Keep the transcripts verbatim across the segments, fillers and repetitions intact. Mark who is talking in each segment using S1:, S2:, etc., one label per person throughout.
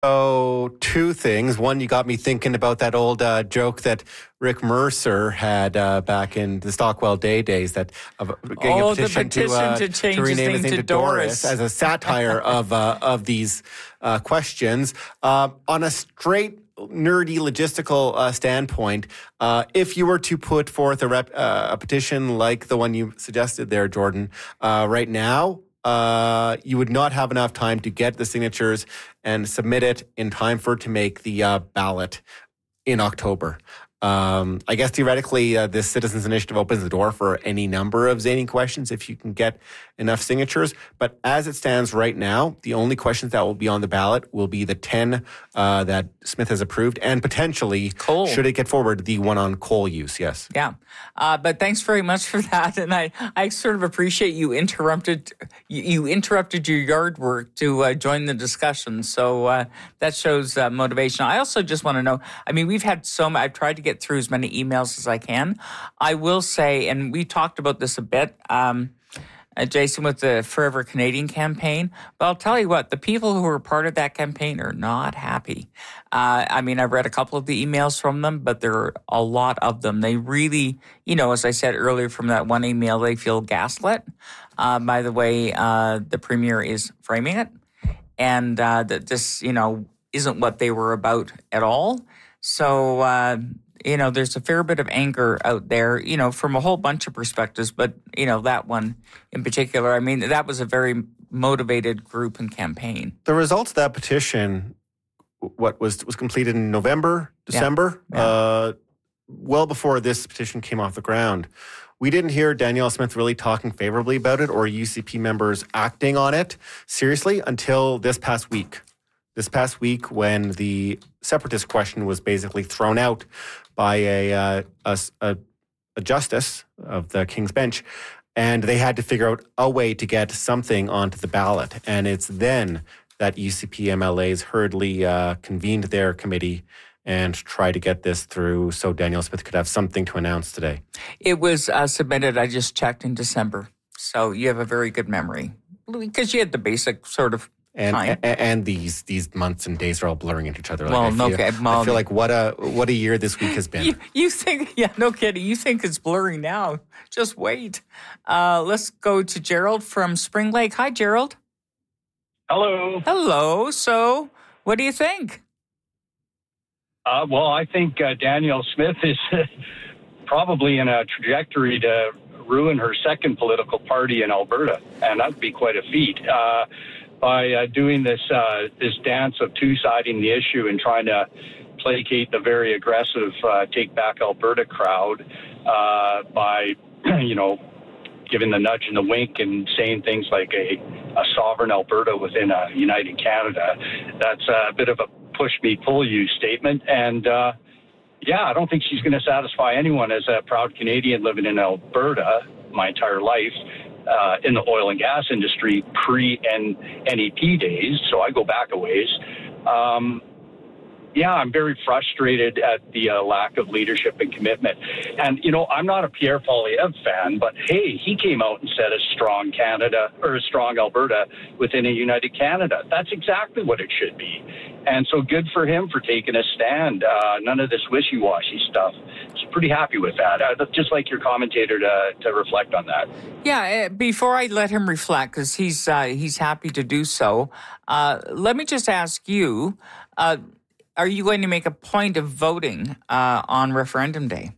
S1: So, two things. One, you got me thinking about that old uh, joke that Rick Mercer had uh, back in the Stockwell Day days, that of getting
S2: oh,
S1: a petition,
S2: the petition
S1: to, uh,
S2: to change
S1: to rename
S2: his
S1: his
S2: name
S1: name
S2: to
S1: to Doris,
S2: Doris.
S1: as a satire of uh, of these uh, questions. Uh, on a straight nerdy logistical uh, standpoint, uh, if you were to put forth a, rep, uh, a petition like the one you suggested there, Jordan, uh, right now, Uh, you would not have enough time to get the signatures and submit it in time for it to make the uh, ballot in October. Um, I guess theoretically, uh, this Citizens Initiative opens the door for any number of zany questions if you can get enough signatures. But as it stands right now, the only questions that will be on the ballot will be the ten uh, that Smith has approved, and potentially,
S2: coal.
S1: should it get forward, the one on coal use. Yes.
S2: Yeah. Uh, but thanks very much for that. And I, I sort of appreciate you interrupted you, you interrupted your yard work to uh, join the discussion. So uh, that shows uh, motivation. I also just want to know, I mean, we've had so much, I've tried to get through as many emails as I can. I will say, and we talked about this a bit, um, uh, Jason, with the Forever Canadian campaign. But I'll tell you what, the people who are part of that campaign are not happy. Uh, I mean, I've read a couple of the emails from them, but there are a lot of them. They really, you know, as I said earlier from that one email, they feel gaslit uh, by the way uh, the Premier is framing it. And uh, that this, you know, isn't what they were about at all. So, uh, you know, there's a fair bit of anger out there, you know, from a whole bunch of perspectives. But, you know, that one in particular, I mean, that was a very motivated group and campaign.
S1: The results of that petition, what was was completed in November, December, yeah. Yeah. Uh, well before this petition came off the ground. We didn't hear Danielle Smith really talking favorably about it or U C P members acting on it seriously until this past week. This past week when the separatist question was basically thrown out by a, uh, a, a, a justice of the King's Bench, and they had to figure out a way to get something onto the ballot. And it's then that U C P M L As hurriedly uh, convened their committee and tried to get this through so Danielle Smith could have something to announce today.
S2: It was uh, submitted, I just checked, in December. So you have a very good memory because you had the basic sort of
S1: And,
S2: time.
S1: and and these these months and days are all blurring into each other. Like
S2: well,
S1: I
S2: no,
S1: feel,
S2: okay, well,
S1: I feel like what a what a year this week has been.
S2: You, you think, yeah, no kidding. You think it's blurring now. Just wait. Uh, let's go to Gerald from Spring Lake. Hi, Gerald.
S3: Hello.
S2: Hello. So what do you think?
S3: Uh, well, I think uh, Danielle Smith is probably in a trajectory to ruin her second political party in Alberta, and that would be quite a feat. Uh, by uh, doing this uh, this dance of two-siding the issue and trying to placate the very aggressive uh, Take Back Alberta crowd uh, by, you know, giving the nudge and the wink and saying things like a, a sovereign Alberta within a united Canada. That's a bit of a push me, pull you statement. And, uh, yeah, I don't think she's going to satisfy anyone as a proud Canadian living in Alberta my entire life. Uh, in the oil and gas industry pre-N E P days, so I go back a ways. Um, yeah, I'm very frustrated at the uh, lack of leadership and commitment. And, you know, I'm not a Pierre Poilievre fan, but, hey, he came out and said a strong Canada or a strong Alberta within a united Canada. That's exactly what it should be. And so good for him for taking a stand. Uh, none of this wishy-washy stuff. I'm pretty happy with that. I'd just like your commentator to, to reflect on that.
S2: Yeah, before I let him reflect, because he's, uh, he's happy to do so, uh, let me just ask you, uh, are you going to make a point of voting uh, on referendum day?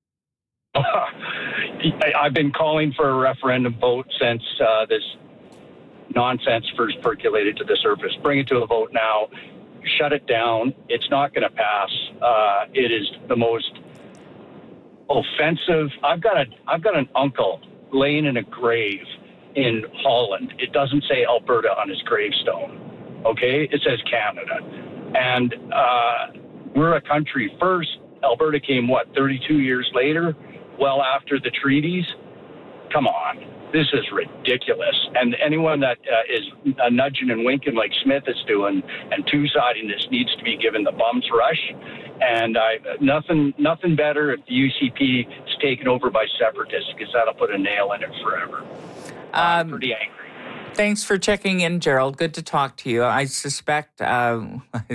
S3: I've been calling for a referendum vote since uh, this nonsense first percolated to the surface. Bring it to a vote now. Shut it down. It's not going to pass. Uh, it is the most offensive. I've got a I've got an uncle laying in a grave in Holland. It doesn't say Alberta on his gravestone. Okay, it says Canada. And uh, we're a country first. Alberta came, what, thirty-two years later, well after the treaties? Come on. This is ridiculous. And anyone that uh, is uh, nudging and winking like Smith is doing and two-siding this needs to be given the bum's rush. And I, nothing nothing better if the U C P is taken over by separatists, because that'll put a nail in it forever. I'm
S2: um,
S3: pretty angry.
S2: Thanks for checking in, Gerald. Good to talk to you. I suspect uh,